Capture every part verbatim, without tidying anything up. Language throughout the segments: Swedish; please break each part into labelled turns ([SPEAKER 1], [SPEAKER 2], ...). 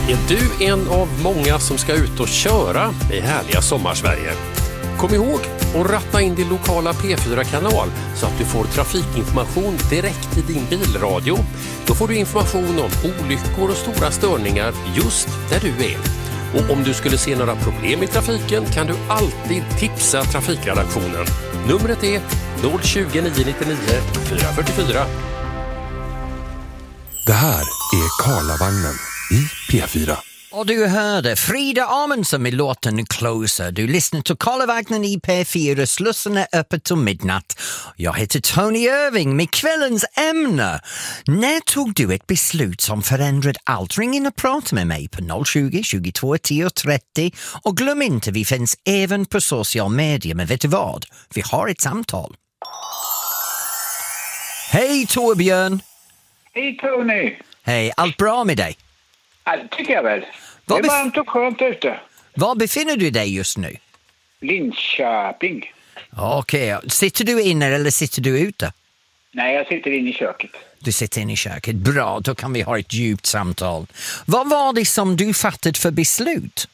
[SPEAKER 1] Är du en av många som ska ut och köra i härliga sommarsverige? Kom ihåg att ratta in din lokala P fyra-kanal så att du får trafikinformation direkt i din bilradio. Då får du information om olyckor och stora störningar just där du är. Och om du skulle se några problem i trafiken kan du alltid tipsa trafikredaktionen. Numret är noll tjugo, nio nittionio, fyra fyrtiofyra.
[SPEAKER 2] Det här är Karlavagnen i P fyra.
[SPEAKER 3] Och du hörde Frida Amundsen med låten Closer. Du lyssnar till Karlavagnen i P fyra. Slussen är öppet till midnatt. Jag heter Tony Irving med kvällens ämne. När tog du ett beslut som förändrade allt? Ring in och prata med mig på noll tjugo, tjugotvå, tio trettio. Och glöm inte, vi finns även på social media. Men vet du vad? Vi har ett samtal. Hej Torbjörn!
[SPEAKER 4] Hej Tony!
[SPEAKER 3] Hej, allt bra med dig?
[SPEAKER 4] Ja, det tycker jag väl.
[SPEAKER 3] Vad
[SPEAKER 4] det är
[SPEAKER 3] bef-
[SPEAKER 4] varmt och skönt ute.
[SPEAKER 3] Var befinner du dig just nu?
[SPEAKER 4] Linköping.
[SPEAKER 3] Okej, okay. Sitter du inne eller sitter du ute?
[SPEAKER 4] Nej, jag sitter inne i köket.
[SPEAKER 3] Du sitter inne i köket. Bra, då kan vi ha ett djupt samtal. Vad var det som du fattade för beslut?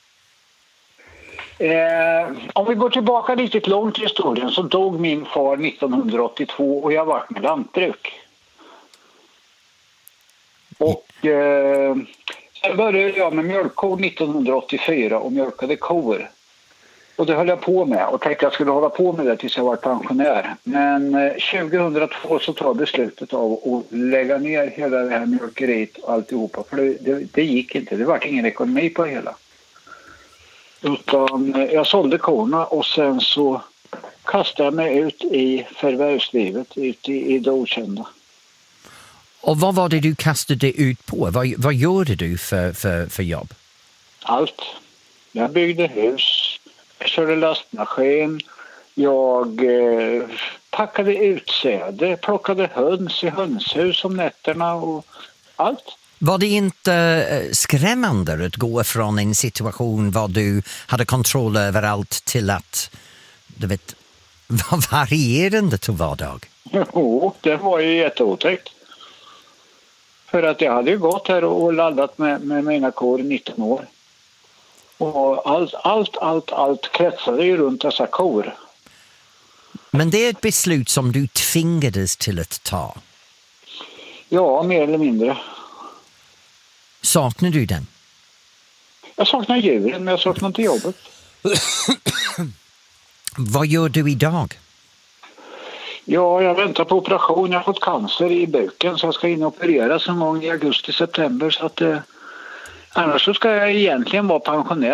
[SPEAKER 4] Eh, om vi går tillbaka lite långt i historien så dog min far nittonhundraåttiotvå och jag var med lantbruk. Och eh, sen började jag med mjölkkor nittonhundraåttiofyra och mjölkade kor. Och det höll jag på med och tänkte jag skulle hålla på med det tills jag var pensionär. Men eh, tjugohundratvå så tar beslutet av att lägga ner hela det här mjölkeriet och alltihopa. För det, det, det gick inte, det var ingen ekonomi på det hela. Utan eh, jag sålde korna och sen så kastade jag mig ut i förvärvslivet, ut i, i det okända.
[SPEAKER 3] Och vad var det du kastade ut på? Vad, vad gjorde du för, för, för jobb?
[SPEAKER 4] Allt. Jag byggde hus, jag körde lastmaskin, jag eh, packade utsäde, plockade höns i hönshus om nätterna och allt.
[SPEAKER 3] Var det inte skrämmande att gå från en situation var du hade kontroll över allt till att, du vet, var varierande till vardag?
[SPEAKER 4] Jo, det var ju jätteotäckt. För att jag hade ju gått här och laddat med, med mina kor i nitton år. Och allt, allt, allt, allt kretsade ju runt dessa kor.
[SPEAKER 3] Men det är ett beslut som du tvingades till att ta.
[SPEAKER 4] Ja, mer eller mindre.
[SPEAKER 3] Saknar du den?
[SPEAKER 4] Jag saknar djuren, men jag saknar inte jobbet.
[SPEAKER 3] Vad gör du idag?
[SPEAKER 4] Ja, jag väntar på operation. Jag har fått cancer i buken så jag ska in och opereras en gång i augusti-september. Så att, eh, annars så ska jag egentligen vara pensionär.